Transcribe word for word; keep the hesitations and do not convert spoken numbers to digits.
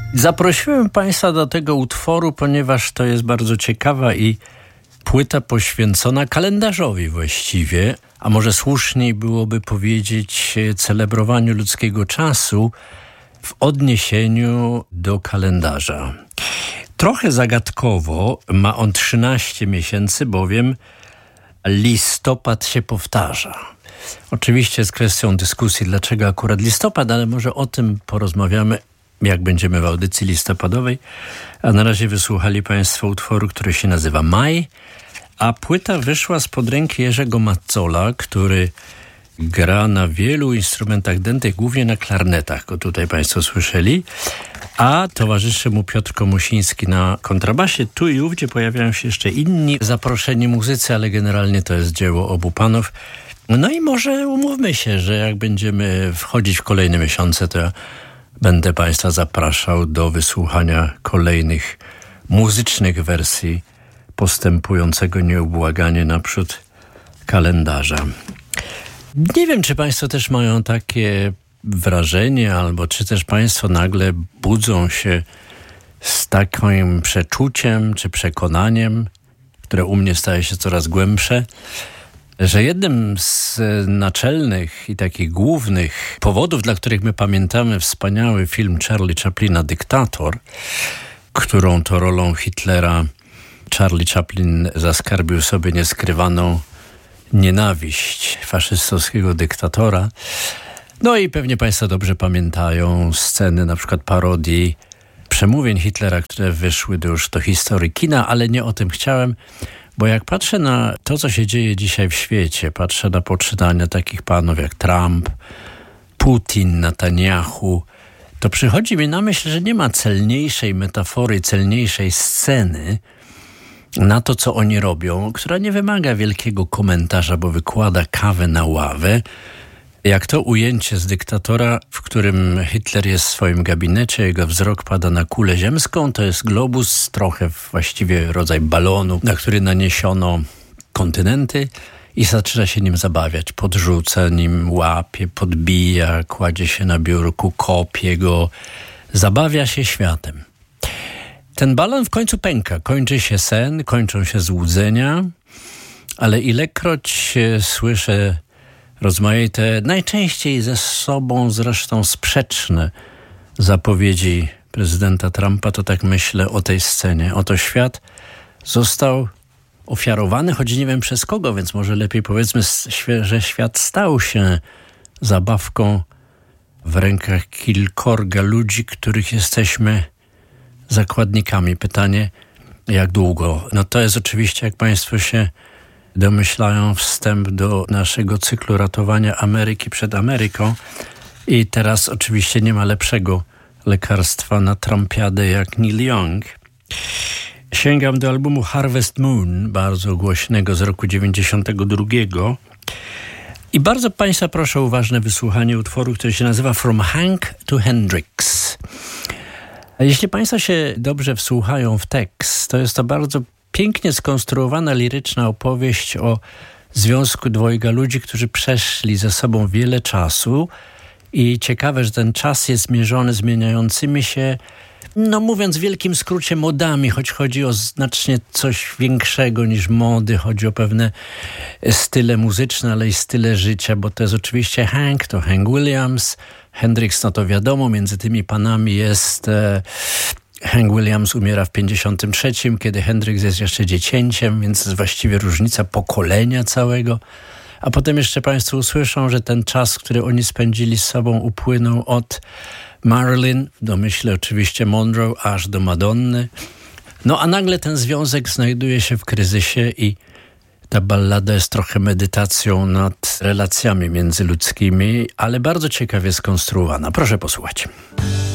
Zaprosiłem Państwa do tego utworu, ponieważ to jest bardzo ciekawa i płyta poświęcona kalendarzowi właściwie, a może słuszniej byłoby powiedzieć celebrowaniu ludzkiego czasu w odniesieniu do kalendarza. Trochę zagadkowo ma on trzynaście miesięcy, bowiem listopad się powtarza. Oczywiście jest kwestią dyskusji, dlaczego akurat listopad, ale może o tym porozmawiamy, jak będziemy w audycji listopadowej. A na razie wysłuchali Państwo utworu, który się nazywa Maj, a płyta wyszła spod ręki Jerzego Mazzola, który gra na wielu instrumentach dętych, głównie na klarnetach, go tutaj Państwo słyszeli, a towarzyszy mu Piotr Komusiński na kontrabasie. Tu i ówdzie pojawiają się jeszcze inni zaproszeni muzycy, ale generalnie to jest dzieło obu panów. No i może umówmy się, że jak będziemy wchodzić w kolejne miesiące, to ja będę Państwa zapraszał do wysłuchania kolejnych muzycznych wersji postępującego nieubłaganie naprzód kalendarza. Nie wiem, czy Państwo też mają takie wrażenie, albo czy też Państwo nagle budzą się z takim przeczuciem czy przekonaniem, które u mnie staje się coraz głębsze, że jednym z naczelnych i takich głównych powodów, dla których my pamiętamy wspaniały film Charlie Chaplina Dyktator, którą to rolą Hitlera Charlie Chaplin zaskarbił sobie nieskrywaną nienawiść faszystowskiego dyktatora. No i pewnie Państwo dobrze pamiętają sceny, na przykład parodii przemówień Hitlera, które wyszły do już do historii kina, ale nie o tym chciałem, bo jak patrzę na to, co się dzieje dzisiaj w świecie, patrzę na poczynania takich panów jak Trump, Putin, Netanyahu, to przychodzi mi na myśl, że nie ma celniejszej metafory, celniejszej sceny na to, co oni robią, która nie wymaga wielkiego komentarza, bo wykłada kawę na ławę, jak to ujęcie z Dyktatora, w którym Hitler jest w swoim gabinecie, jego wzrok pada na kulę ziemską, to jest globus, trochę właściwie rodzaj balonu, na który naniesiono kontynenty i zaczyna się nim zabawiać. Podrzuca nim, łapie, podbija, kładzie się na biurku, kopie go, zabawia się światem. Ten balon w końcu pęka, kończy się sen, kończą się złudzenia, ale ilekroć słyszę rozmaite, najczęściej ze sobą zresztą sprzeczne zapowiedzi prezydenta Trumpa, to tak myślę o tej scenie. Oto świat został ofiarowany, choć nie wiem przez kogo, więc może lepiej powiedzmy, że świat stał się zabawką w rękach kilkorga ludzi, których jesteśmy zakładnikami. Pytanie, jak długo? No to jest oczywiście, jak Państwo się domyślają, wstęp do naszego cyklu ratowania Ameryki przed Ameryką. I teraz oczywiście nie ma lepszego lekarstwa na Trumpiadę jak Neil Young. Sięgam do albumu Harvest Moon, bardzo głośnego z roku dziewięćdziesiątego drugiego. I bardzo Państwa proszę o uważne wysłuchanie utworu, który się nazywa From Hank to Hendrix. A jeśli Państwo się dobrze wsłuchają w tekst, to jest to bardzo pięknie skonstruowana, liryczna opowieść o związku dwojga ludzi, którzy przeszli ze sobą wiele czasu i ciekawe, że ten czas jest zmierzony zmieniającymi się, no mówiąc w wielkim skrócie, modami, choć chodzi o znacznie coś większego niż mody, chodzi o pewne style muzyczne, ale i style życia, bo to jest oczywiście Hank, to Hank Williams, Hendrix, no to wiadomo, między tymi panami jest e, Hank Williams umiera w pięćdziesiątym trzecim, kiedy Hendrix jest jeszcze dziecięciem, więc jest właściwie różnica pokolenia całego. A potem jeszcze Państwo usłyszą, że ten czas, który oni spędzili z sobą, upłynął od Marilyn, w domyśle oczywiście Monroe, aż do Madonny. No a nagle ten związek znajduje się w kryzysie i ta ballada jest trochę medytacją nad relacjami międzyludzkimi, ale bardzo ciekawie skonstruowana. Proszę posłuchać.